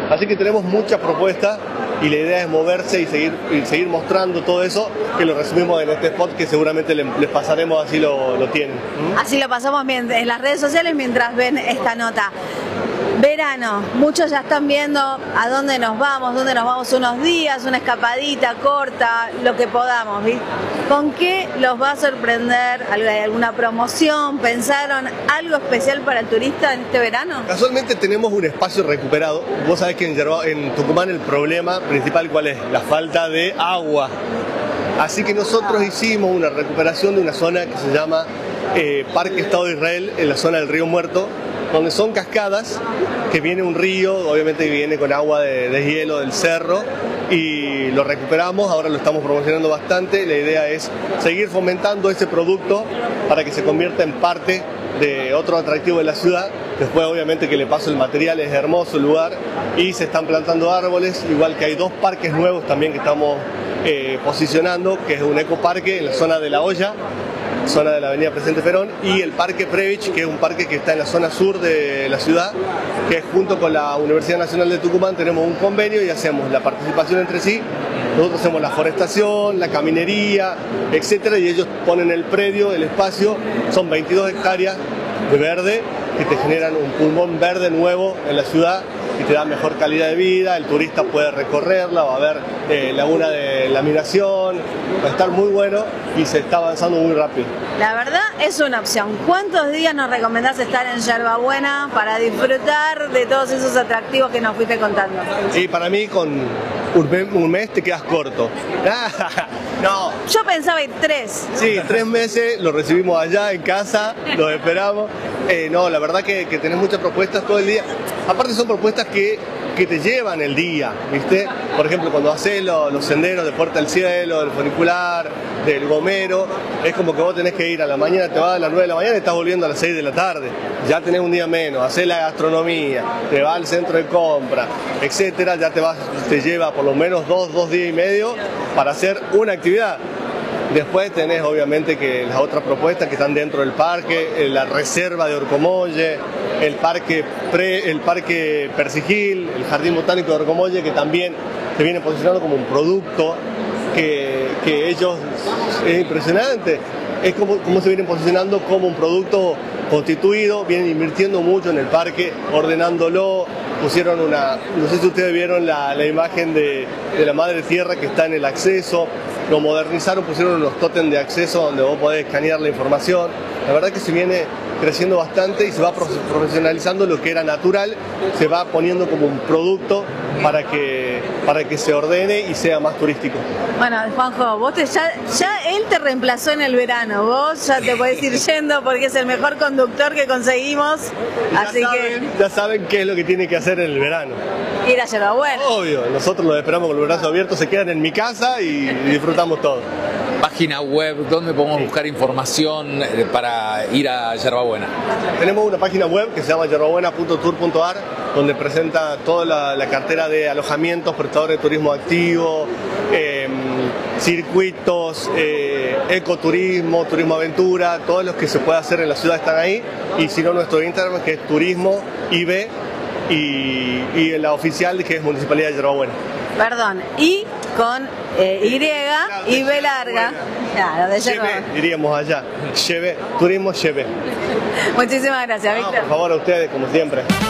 Así que tenemos muchas propuestas y la idea es moverse y seguir mostrando todo eso, que lo resumimos en este spot que seguramente les pasaremos, así lo tienen. Así lo pasamos en las redes sociales mientras ven esta nota. Verano, muchos ya están viendo a dónde nos vamos unos días, una escapadita corta, lo que podamos, ¿viste? ¿Con qué los va a sorprender? ¿Hay alguna promoción? ¿Pensaron algo especial para el turista en este verano? Casualmente tenemos un espacio recuperado. Vos sabés que en Tucumán el problema principal, ¿cuál es? La falta de agua. Así que nosotros hicimos una recuperación de una zona que se llama Parque Estado de Israel, en la zona del Río Muerto, donde son cascadas, que viene un río, obviamente viene con agua de hielo del cerro, y lo recuperamos, ahora lo estamos promocionando bastante. La idea es seguir fomentando ese producto para que se convierta en parte de otro atractivo de la ciudad. Después obviamente que le paso el material, es hermoso el lugar, y se están plantando árboles, igual que hay 2 parques nuevos también que estamos posicionando, que es un ecoparque en la zona de La Olla, zona de la avenida Presidente Perón, y el Parque Previch, que es un parque que está en la zona sur de la ciudad, que junto con la Universidad Nacional de Tucumán tenemos un convenio y hacemos la participación entre sí. Nosotros hacemos la forestación, la caminería, etcétera, y ellos ponen el predio, el espacio. Son 22 hectáreas de verde que te generan un pulmón verde nuevo en la ciudad y te da mejor calidad de vida. El turista puede recorrerla, va a ver laguna de laminación, va a estar muy bueno y se está avanzando muy rápido. La verdad es una opción. ¿Cuántos días nos recomendás estar en Yerbabuena para disfrutar de todos esos atractivos que nos fuiste contando? Y para mí con un mes te quedas corto. No. Yo pensaba ir 3. Sí, 3 meses, lo recibimos allá en casa, los esperamos. No, la verdad que tenés muchas propuestas todo el día. Aparte son propuestas que te llevan el día, ¿viste? Por ejemplo, cuando haces los senderos de Puerta del Cielo, del funicular, del Gomero, es como que vos tenés que ir a la mañana, te vas a las 9 de la mañana y estás volviendo a las 6 de la tarde. Ya tenés un día menos, haces la gastronomía, te vas al centro de compra, etcétera, ya te lleva por lo menos 2 días y medio para hacer una actividad. Después tenés obviamente que las otras propuestas que están dentro del parque, la reserva de Orcomolle, el parque Persigil, el jardín botánico de Orcomolle, que también se viene posicionando como un producto que ellos, es impresionante, es como se vienen posicionando como un producto constituido, vienen invirtiendo mucho en el parque, ordenándolo. Pusieron no sé si ustedes vieron la imagen de la Madre Tierra que está en el acceso, lo modernizaron, pusieron unos tótems de acceso donde vos podés escanear la información. La verdad que se viene creciendo bastante y se va profesionalizando lo que era natural, se va poniendo como un producto para que se ordene y sea más turístico. Bueno, Juanjo, vos ya él te reemplazó en el verano, vos ya te podés ir yendo porque es el mejor conductor que conseguimos, Ya saben qué es lo que tiene que hacer en el verano. Ir a Yerbabuena. Obvio, nosotros los esperamos con los brazos abiertos, se quedan en mi casa y disfrutamos todo. Página web, ¿dónde podemos buscar información para ir a Yerbabuena? Tenemos una página web que se llama yerbabuena.tour.ar, donde presenta toda la cartera de alojamientos, prestadores de turismo activo, circuitos, ecoturismo, turismo aventura, todos los que se puede hacer en la ciudad están ahí. Y si no, nuestro Instagram, que es turismo IB, y la oficial, que es Municipalidad de Yerbabuena. Perdón, y con y B larga. Claro, de Yerbabuena. Diríamos allá. Turismo Lleve. Muchísimas gracias, Víctor. Por favor, a ustedes, como siempre.